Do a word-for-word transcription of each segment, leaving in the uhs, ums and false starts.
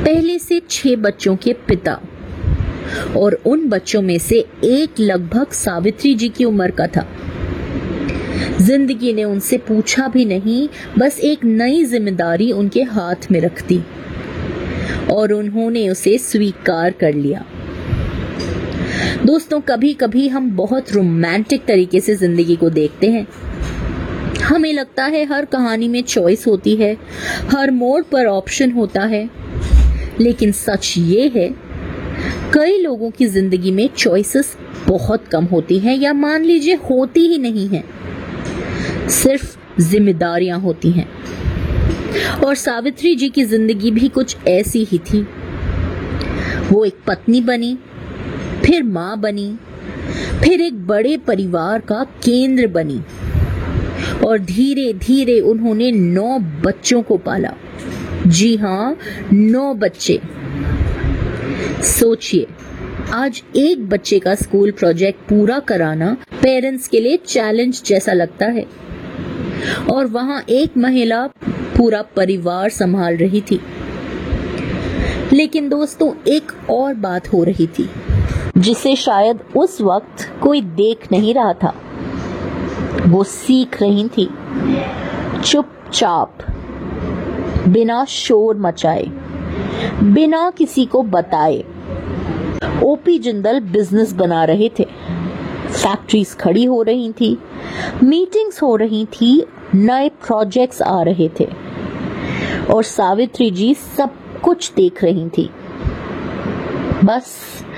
पहले से छह बच्चों के पिता, और उन बच्चों में से एक लगभग सावित्री जी की उम्र का था। जिंदगी ने उनसे पूछा भी नहीं, बस एक नई जिम्मेदारी उनके हाथ में रख दी और उन्होंने उसे स्वीकार कर लिया। दोस्तों, कभी कभी हम बहुत रोमांटिक तरीके से जिंदगी को देखते हैं। हमें लगता है हर कहानी में चॉइस होती है, हर मोड़ पर ऑप्शन होता है, लेकिन सच ये है कई लोगों की जिंदगी में चॉइसेस बहुत कम होती हैं, या मान लीजिए होती ही नहीं है, सिर्फ जिम्मेदारियां होती हैं। और सावित्री जी की जिंदगी भी कुछ ऐसी ही थी। वो एक पत्नी बनी, फिर मां बनी, फिर एक बड़े परिवार का केंद्र बनी और धीरे धीरे उन्होंने नौ बच्चों को पाला। जी हाँ, नौ बच्चे। सोचिए, आज एक बच्चे का स्कूल प्रोजेक्ट पूरा कराना पेरेंट्स के लिए चैलेंज जैसा लगता है, और वहां एक महिला पूरा परिवार संभाल रही थी। लेकिन दोस्तों, एक और बात हो रही थी जिसे शायद उस वक्त कोई देख नहीं रहा था। वो सीख रही थी, चुपचाप, बिना शोर मचाए, बिना किसी को बताए। ओपी जिंदल बिजनेस बना रहे थे, फैक्ट्रीज खड़ी हो रही थी, मीटिंग्स हो रही थी, नए प्रोजेक्ट्स आ रहे थे, और सावित्री जी सब कुछ देख रही थी। बस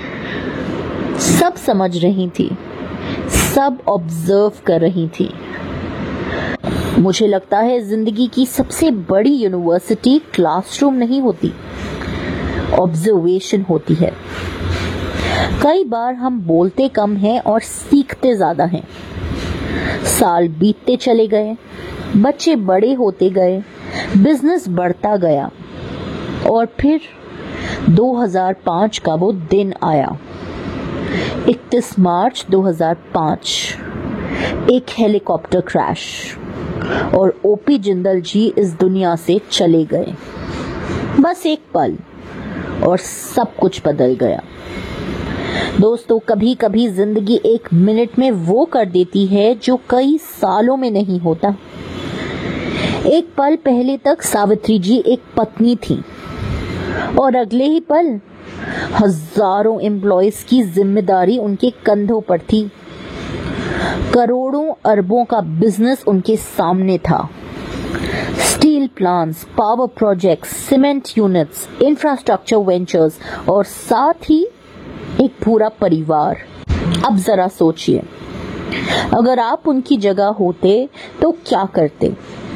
सब समझ रही थी, सब ऑब्जर्व कर रही थी। मुझे लगता है जिंदगी की सबसे बड़ी यूनिवर्सिटी क्लासरूम नहीं होती, ऑब्जर्वेशन होती है। कई बार हम बोलते कम हैं और सीखते ज्यादा हैं। साल बीतते चले गए, बच्चे बड़े होते गए, बिजनेस बढ़ता गया, और फिर दो हज़ार पाँच का वो दिन आया। इकतीस मार्च दो हज़ार पाँच, एक हेलीकॉप्टर क्रैश, और ओपी जिंदल जी इस दुनिया से चले गए। बस एक पल और सब कुछ बदल गया। दोस्तों, कभी कभी जिंदगी एक मिनट में वो कर देती है जो कई सालों में नहीं होता। एक पल पहले तक सावित्री जी एक पत्नी थी, और अगले ही पल हजारों एम्प्लॉयज की जिम्मेदारी उनके कंधों पर थी। करोड़ों अरबों का बिजनेस उनके सामने था। Steel plants, power projects, cement units, infrastructure ventures, और साथ ही एक पूरा परिवार। अब जरा सोचिए, अगर आप उनकी जगह होते तो क्या करते?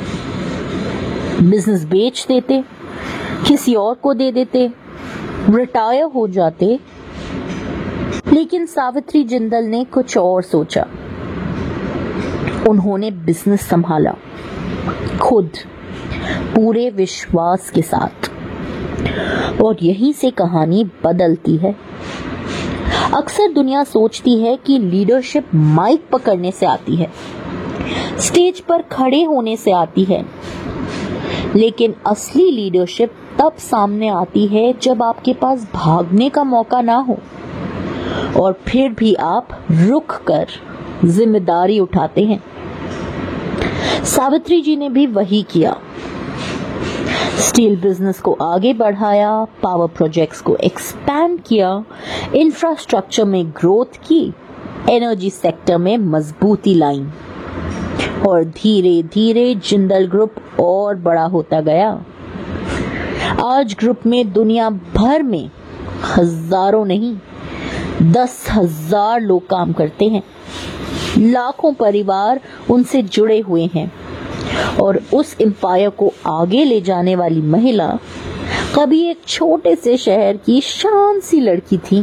बिजनेस बेच देते, किसी और को दे देते, रिटायर हो जाते? लेकिन सावित्री जिंदल ने कुछ और सोचा। उन्होंने बिजनेस संभाला, खुद, पूरे विश्वास के साथ, और यहीं से कहानी बदलती है। अक्सर दुनिया सोचती है कि लीडरशिप माइक पकड़ने से आती है, स्टेज पर खड़े होने से आती है, लेकिन असली लीडरशिप तब सामने आती है जब आपके पास भागने का मौका ना हो, और फिर भी आप रुक कर जिम्मेदारी उठाते हैं। सावित्री जी ने भी वही किया। स्टील बिजनेस को आगे बढ़ाया, पावर प्रोजेक्ट्स को एक्सपैंड किया, इंफ्रास्ट्रक्चर में ग्रोथ की, एनर्जी सेक्टर में मजबूती लाई, और धीरे धीरे जिंदल ग्रुप और बड़ा होता गया। आज ग्रुप में दुनिया भर में हजारों नहीं, दस हजार लोग काम करते हैं। लाखों परिवार उनसे जुड़े हुए हैं, और उस एम्पायर को आगे ले जाने वाली महिला कभी एक छोटे से शहर की शान सी लड़की थी।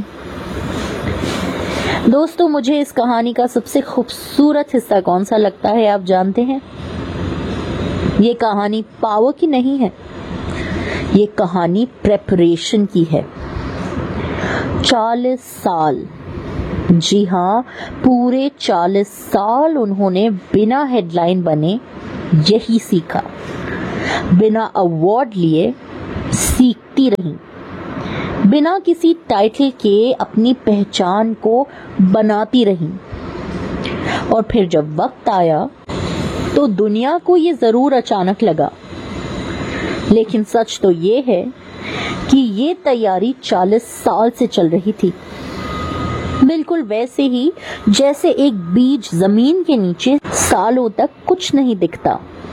दोस्तों, मुझे इस कहानी का सबसे खूबसूरत हिस्सा कौन सा लगता है आप जानते हैं? ये कहानी पावर की नहीं है, ये कहानी प्रेपरेशन की है। चालीस साल, जी हाँ, पूरे चालीस साल उन्होंने बिना हेडलाइन बने यही सीखा, बिना अवार्ड लिए सीखती रही, बिना किसी टाइटल के अपनी पहचान को बनाती रही। और फिर जब वक्त आया तो दुनिया को ये जरूर अचानक लगा, लेकिन सच तो ये है कि ये तैयारी चालीस साल से चल रही थी। बिल्कुल वैसे ही जैसे एक बीज जमीन के नीचे सालों तक कुछ नहीं दिखता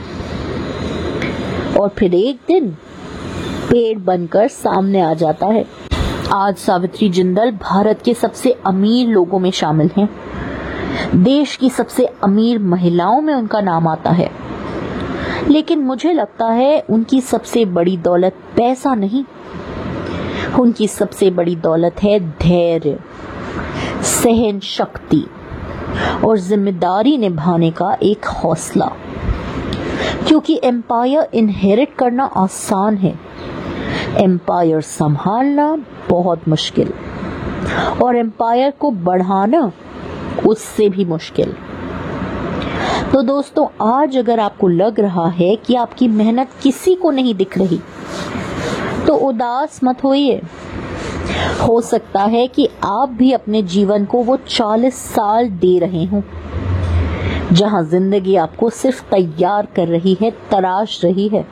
और फिर एक दिन पेड़ बनकर सामने आ जाता है। आज सावित्री जिंदल भारत के सबसे अमीर लोगों में शामिल हैं। देश की सबसे अमीर महिलाओं में उनका नाम आता है। लेकिन मुझे लगता है उनकी सबसे बड़ी दौलत पैसा नहीं, उनकी सबसे बड़ी दौलत है धैर्य, सहन शक्ति और जिम्मेदारी निभाने का एक हौसला। क्योंकि एम्पायर इनहेरिट करना आसान है, एम्पायर संभालना बहुत मुश्किल, और एम्पायर को बढ़ाना उससे भी मुश्किल। तो दोस्तों, आज अगर आपको लग रहा है कि आपकी मेहनत किसी को नहीं दिख रही, तो उदास मत होइए। हो सकता है कि आप भी अपने जीवन को वो चालीस साल दे रहे हों जहां जिंदगी आपको सिर्फ तैयार कर रही है, तराश रही है।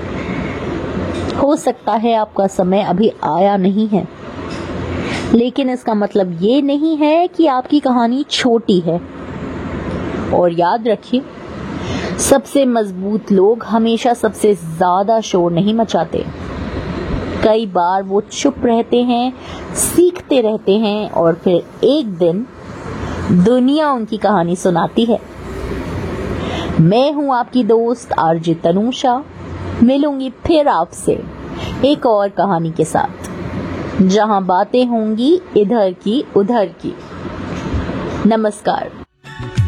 हो सकता है आपका समय अभी आया नहीं है, लेकिन इसका मतलब ये नहीं है कि आपकी कहानी छोटी है। और याद रखिए, सबसे मजबूत लोग हमेशा सबसे ज्यादा शोर नहीं मचाते। कई बार वो चुप रहते हैं, सीखते रहते हैं और फिर एक दिन दुनिया उनकी कहानी सुनाती है। मैं हूं आपकी दोस्त आरजे तनुषा। मिलूंगी फिर आपसे एक और कहानी के साथ, जहां बातें होंगी इधर की उधर की। नमस्कार।